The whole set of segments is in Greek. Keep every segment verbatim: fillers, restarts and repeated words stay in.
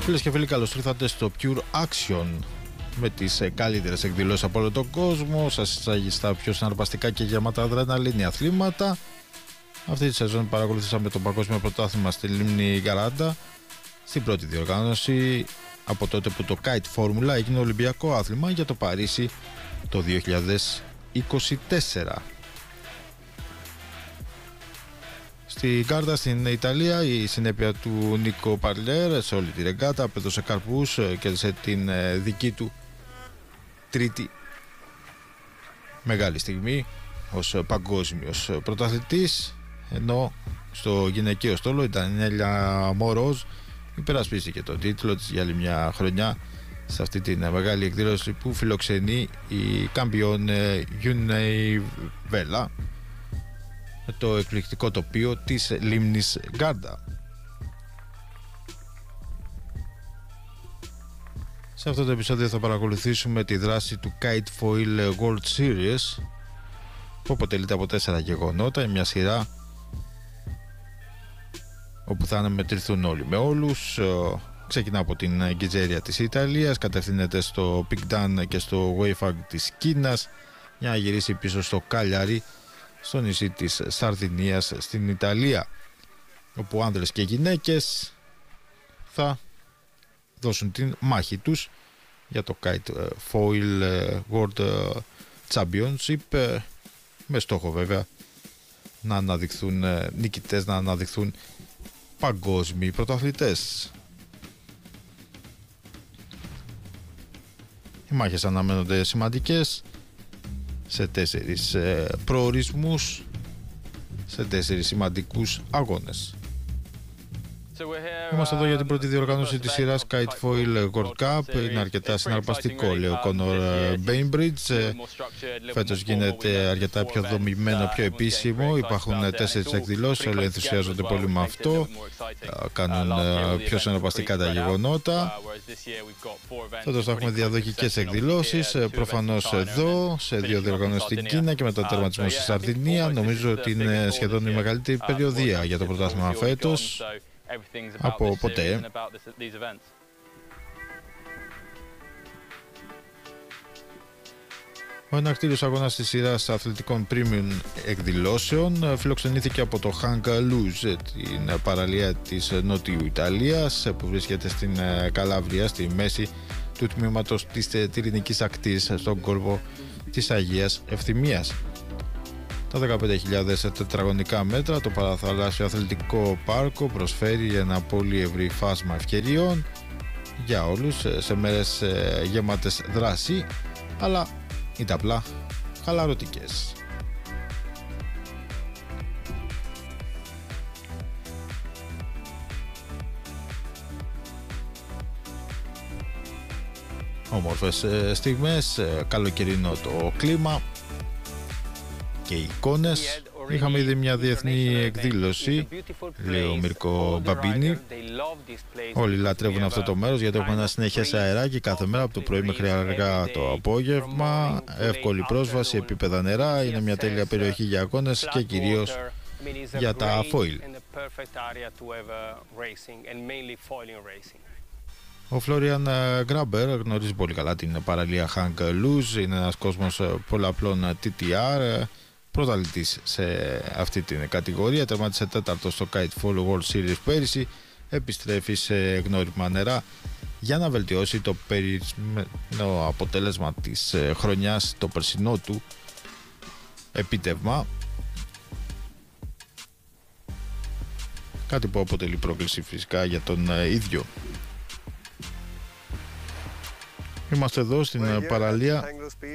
Φίλες και φίλοι, καλώς ήρθατε στο Pure Action με τις καλύτερες εκδηλώσεις από όλο τον κόσμο. Σας εισάγει στα πιο συναρπαστικά και γεμάτα αδρεναλίνη αθλήματα. Αυτή τη σεζόν παρακολουθήσαμε το Παγκόσμιο Πρωτάθλημα στη Λίμνη Γκαράντα, στην πρώτη διοργάνωση από τότε που το Kite Formula έγινε Ολυμπιακό άθλημα για το Παρίσι το δύο χιλιάδες είκοσι τέσσερα. Στη Γκάρντα στην Ιταλία, η συνέπεια του Νίκο Παρλέρ σε όλη τη ρεγκάτα απέδωσε καρπούς και σε την δική του τρίτη μεγάλη στιγμή ως παγκόσμιος πρωταθλητής, ενώ στο γυναικείο στόλο η Ντανιέλα Μορόζ υπερασπίστηκε τον τίτλο της για άλλη μια χρονιά σε αυτή τη μεγάλη εκδήλωση που φιλοξενεί η Καμπιόν Γιουνέιβέλα με το εκπληκτικό τοπίο της λίμνης Γκάρντα. Σε αυτό το επεισόδιο θα παρακολουθήσουμε τη δράση του Kite Foil World Series, που αποτελείται από τέσσερα γεγονότα, μια σειρά όπου θα αναμετρηθούν όλοι με όλους. Ξεκινά από την Γκιτζέρια της Ιταλίας, κατευθύνεται στο Big Dan και στο Weifag της Κίνας για να γυρίσει πίσω στο Κάλιαρι, στο νησί της Σαρδινίας στην Ιταλία, όπου άνδρες και γυναίκες θα δώσουν την μάχη τους για το Kite Foil World Championship, με στόχο βέβαια να αναδειχθούν νικητές, να αναδειχθούν παγκόσμιοι πρωταθλητές. Οι μάχες αναμένονται σημαντικές σε τέσσερις ε, προορισμούς, σε τέσσερις σημαντικούς αγώνες. Είμαστε εδώ για την πρώτη διοργάνωση της σειράς Kite Foil World Cup. Είναι αρκετά συναρπαστικό, λέει ο Κόνορ Μπέιμπριτζ. Φέτος γίνεται αρκετά πιο δομημένο, πιο επίσημο. Υπάρχουν τέσσερις εκδηλώσεις, όλοι ενθουσιάζονται πολύ με αυτό. Κάνουν πιο συναρπαστικά τα γεγονότα. Φέτος θα έχουμε διαδοχικές εκδηλώσεις, προφανώς εδώ, σε δύο διοργανώσεις στην Κίνα και μετά τερματισμό στη Σαρδινία. Νομίζω ότι είναι σχεδόν η μεγαλύτερη περιοδία για το πρωτάθλημα φέτος από ποτέ. Ο ενακτήριος αγώνας της σειράς αθλητικών premium εκδηλώσεων φιλοξενήθηκε από το Χαγκαλούζ, την παραλία της Νότιου Ιταλίας, που βρίσκεται στην Καλάβρια, στη μέση του τμήματος της Τυρινικής Ακτής, στον κόλπο της Αγίας Ευθυμίας. Τα δεκαπέντε χιλιάδες τετραγωνικά μέτρα, το παραθαλάσσιο αθλητικό πάρκο προσφέρει ένα πολύ ευρύ φάσμα ευκαιριών για όλους σε μέρες γεμάτες δράση, αλλά είτε απλά χαλαρωτικές. Όμορφες στιγμές, καλοκαιρινό το κλίμα και οι εικόνες. Είχαμε ήδη μια διεθνή εκδήλωση, λέει ο Μίρκο Μπαμπίνι. Όλοι λατρεύουν αυτό το μέρος γιατί έχουμε ένα συνεχές αεράκι κάθε μέρα από το πρωί μέχρι αργά το απόγευμα. Εύκολη πρόσβαση, επίπεδα νερά, είναι μια τέλεια περιοχή για αγώνες και κυρίως για τα foil. Ο Φλόριαν Γκράμπερ γνωρίζει πολύ καλά την παραλία Χαγκαλούζ, είναι ένας κόσμος πολλαπλών τι τι αρ, πρωταθλητής σε αυτή την κατηγορία. Τερμάτισε τέταρτο στο Kite Foil World Series πέρυσι, επιστρέφει σε γνώριμα νερά για να βελτιώσει το περισμένο αποτέλεσμα της χρονιάς, το περσινό του επίτευγμα, κάτι που αποτελεί πρόκληση φυσικά για τον ίδιο. Είμαστε εδώ στην παραλία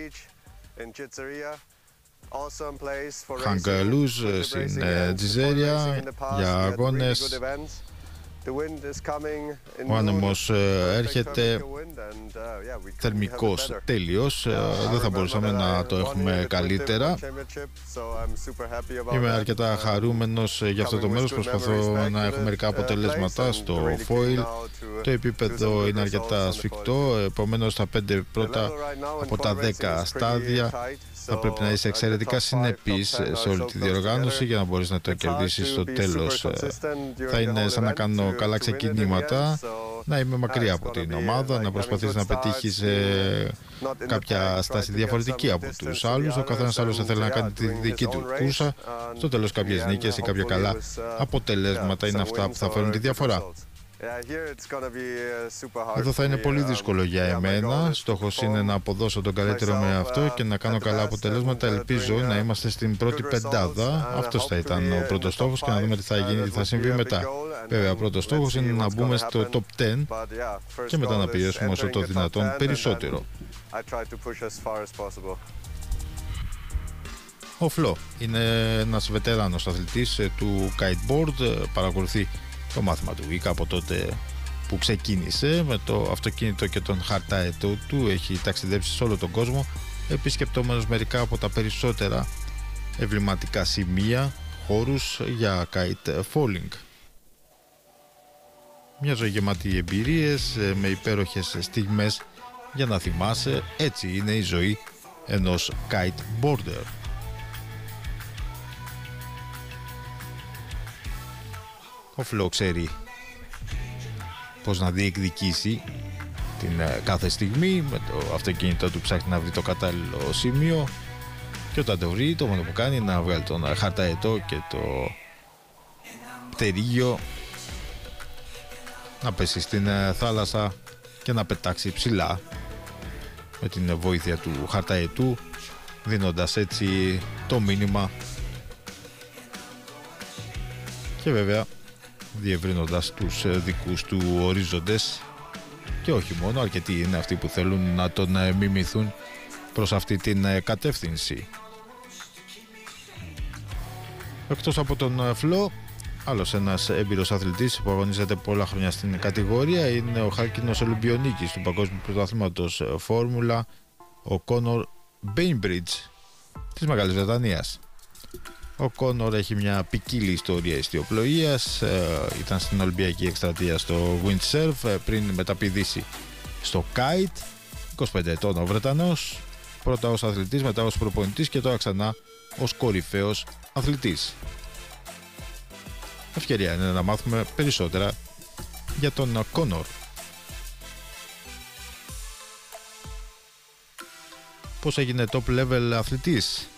Χαγκαλούζ στην Τζιζέρια για αγώνες. Ο άνεμος έρχεται θερμικός τέλειος, δεν θα μπορούσαμε να το έχουμε καλύτερα. Είμαι αρκετά χαρούμενος για αυτό το μέρος, προσπαθώ να έχω μερικά αποτελέσματα στο foil. Το επίπεδο είναι αρκετά σφιχτό, επομένως τα πέντε πρώτα από τα δέκα στάδια θα πρέπει να είσαι εξαιρετικά συνεπής σε όλη τη διοργάνωση για να μπορείς να το κερδίσεις στο τέλος. Θα είναι σαν να κάνω καλά ξεκινήματα να είμαι μακριά από την ομάδα, να προσπαθείς να πετύχεις ε, κάποια στάση διαφορετική από τους άλλους. Ο καθένας άλλος θέλει να κάνει τη δική του κούρσα. Στο τέλος κάποιες νίκες ή κάποια καλά αποτελέσματα είναι αυτά που θα φέρουν τη διαφορά. Εδώ θα είναι πολύ δύσκολο για εμένα. Στόχος είναι να αποδώσω τον καλύτερο με αυτό και να κάνω καλά αποτελέσματα. Ελπίζω να είμαστε στην πρώτη πεντάδα. Αυτός θα ήταν ο πρώτος στόχος και να δούμε τι θα γίνει, τι θα συμβεί μετά. Βέβαια, ο πρώτος στόχος είναι να μπούμε στο top δέκα και μετά να πιέσουμε όσο το δυνατόν περισσότερο. Ο Φλο είναι ένας βετεράνος αθλητής του kiteboard, παρακολουθεί το μάθημα του Ίκα από τότε που ξεκίνησε με το αυτοκίνητο και τον χαρταετό του. Έχει ταξιδέψει σε όλο τον κόσμο, επισκεπτόμενος μερικά από τα περισσότερα εμβληματικά σημεία, χώρους για kite falling. Μια ζωή γεμάτη εμπειρίες, με υπέροχες στιγμές για να θυμάσαι. Έτσι είναι η ζωή ενός kiteboarder. Ο Φλο ξέρει πώς να διεκδικήσει την κάθε στιγμή. Με το αυτοκίνητο του ψάχνει να βρει το κατάλληλο σημείο και όταν το βρει, το μόνο που κάνει είναι να βγάλει τον χαρταετό και το πτερίγιο, να πέσει στην θάλασσα και να πετάξει ψηλά με την βοήθεια του χαρταετού, δίνοντας έτσι το μήνυμα και βέβαια διευρύνοντας τους δικούς του ορίζοντες. Και όχι μόνο, αρκετοί είναι αυτοί που θέλουν να τον μιμηθούν προς αυτή την κατεύθυνση. Εκτός από τον Φλο, άλλος ένας έμπειρος αθλητής που αγωνίζεται πολλά χρόνια στην κατηγορία είναι ο χάλκινος Ολυμπιονίκης του Παγκόσμιου Πρωταθλήματος Φόρμουλα, ο Κόνορ Μπέινμπριτζ της Μεγάλης Βρετανίας. Ο Κόνορ έχει μια ποικίλη ιστορία ιστιοπλοείας. Ε, ήταν στην Ολυμπιακή εκστρατεία στο windsurf πριν μεταπηδήσει στο kite. είκοσι πέντε ετών ο Βρετανός, πρώτα ως αθλητής, μετά ως προπονητής και τώρα ξανά ως κορυφαίος αθλητής. Ευκαιρία είναι να μάθουμε περισσότερα για τον Κόνορ. Πώς έγινε top level αθλητής?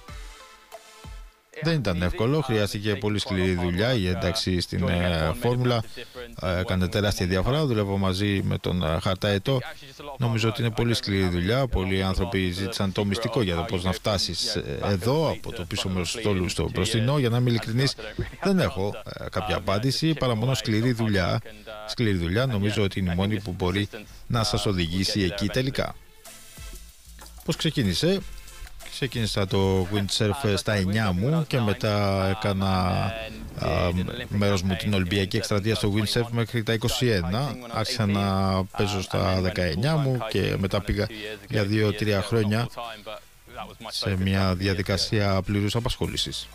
Δεν ήταν εύκολο, χρειάστηκε πολύ σκληρή δουλειά. Η ένταξη στην ε, φόρμουλα ε, έκανε τεράστια διαφορά. Δουλεύω μαζί με τον ε, χαρταετό. Νομίζω ότι είναι πολύ σκληρή δουλειά. Πολλοί άνθρωποι ζήτησαν το μυστικό για το πώς να φτάσεις ε, εδώ, από το πίσω μέρος του στόλου στο μπροστινό. Για να είμαι ειλικρινής, δεν έχω ε, κάποια απάντηση, παρά μόνο σκληρή δουλειά. Σκληρή δουλειά νομίζω ότι είναι η μόνη που μπορεί να σας οδηγήσει εκεί τελικά. Πώς ξεκίνησε? Ξεκίνησα το windsurf στα εννιά μου και μετά έκανα α, μέρος μου την Ολυμπιακή εκστρατεία στο windsurf μέχρι τα είκοσι ένα. Άρχισα να παίζω στα δεκαεννιά μου και μετά πήγα για δύο τρία χρόνια σε μια διαδικασία πλήρους απασχόλησης.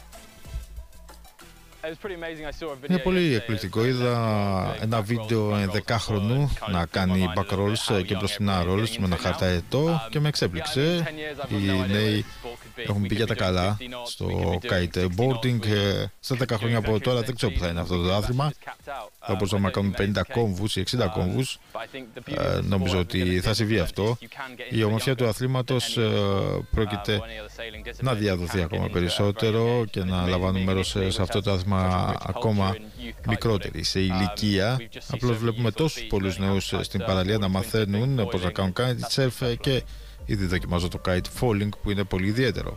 Είναι πολύ εκπληκτικό. Είδα ένα βίντεο ενδεκάχρονου να κάνει back rolls και μπροστινά rolls με ένα χαρταετό και με εξέπληξε. Οι νέοι έχουν πει για τα καλά στο kiteboarding. Στα δέκα χρόνια από τώρα δεν ξέρω που θα είναι αυτό το άθλημα. Θα μπορούσαμε να κάνουμε πενήντα κόμβους ή εξήντα κόμβους. Ε, νομίζω ότι θα συμβεί αυτό. Η ομορφιά του αθλήματος ε, πρόκειται να διαδοθεί ακόμα περισσότερο και να λαμβάνουν μέρος σε αυτό το άθλημα ακόμα μικρότεροι σε ηλικία. Απλώς βλέπουμε τόσους πολλούς νέους στην παραλία να μαθαίνουν πώς να κάνουν kitesurf και ήδη δοκιμάζω το kite falling που είναι πολύ ιδιαίτερο.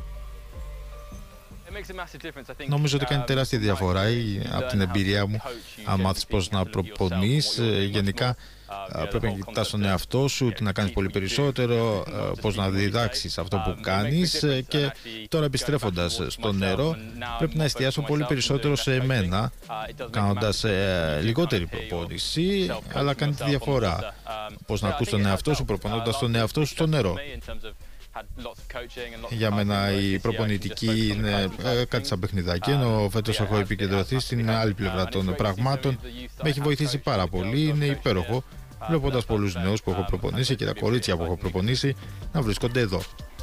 Νομίζω ότι κάνει τεράστια διαφορά από την εμπειρία μου. Αν μάθεις πώς να προπονείς, γενικά πρέπει να κοιτάς τον εαυτό σου, τι να κάνεις πολύ περισσότερο, πώς να διδάξεις αυτό που κάνεις. Και τώρα επιστρέφοντας στο νερό, πρέπει να εστιάσω πολύ περισσότερο σε εμένα, κάνοντας λιγότερη προπόνηση, αλλά κάνει τη διαφορά. Πώς να ακούς τον εαυτό σου προπονώντας τον εαυτό σου στο νερό. Για μένα η προπονητική είναι ε, κάτι σαν παιχνιδάκι, ενώ φέτος έχω επικεντρωθεί στην άλλη πλευρά των πραγμάτων. Με έχει βοηθήσει πάρα πολύ, είναι υπέροχο βλέποντας πολλούς νέους που έχω προπονήσει και τα κορίτσια που έχω προπονήσει να βρίσκονται εδώ.